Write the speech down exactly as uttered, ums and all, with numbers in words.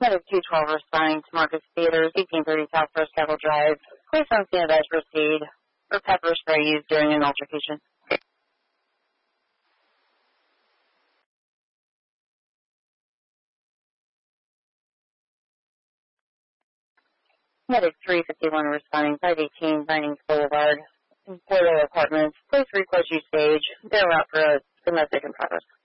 Medic two twelve responding to Marcus Theaters, eighteen thirty Southwest Capitol Drive. Police on scene advised proceed for pepper spray used during an altercation. Medic three fifty-one responding five eighteen Vinings Boulevard, in Porto Apartments. Please request you stage. They're out for a domestic in progress.